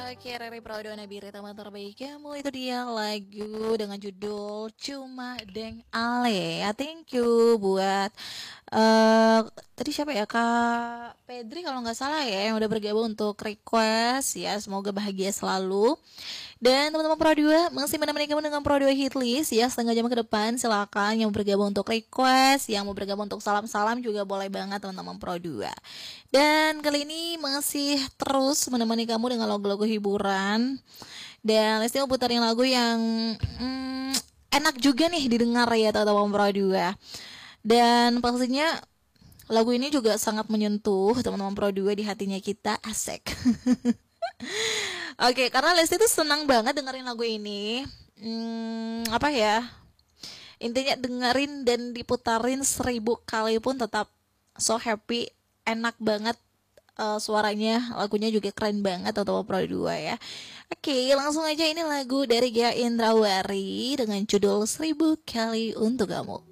Oke, Riri Pradana Nabire teman terbaik kamu. Itu dia lagu dengan judul Cuma Deng Ale. Ya, thank you buat eh tadi siapa ya, Kak Pedri kalau nggak salah ya, yang udah bergabung untuk request ya. Semoga bahagia selalu. Dan teman-teman Pro 2 masih menemani kamu dengan Pro 2 hit list ya, setengah jam ke depan. Silakan yang mau bergabung untuk request, yang mau bergabung untuk salam-salam juga boleh banget teman-teman Pro 2. Dan kali ini masih terus menemani kamu dengan lagu-lagu hiburan. Dan Lesti mau putarin lagu yang enak juga nih didengar ya teman-teman Pro 2. Dan pastinya lagu ini juga sangat menyentuh teman-teman Pro 2 di hatinya kita, asik. Oke, karena Lesti tuh senang banget dengerin lagu ini. Apa ya? Intinya dengerin dan diputarin 1000 kali pun tetap so happy, enak banget suaranya, lagunya juga keren banget atau Pro 2 ya. Oke, langsung aja ini lagu dari Gia Indrawari dengan judul 1000 kali untuk kamu.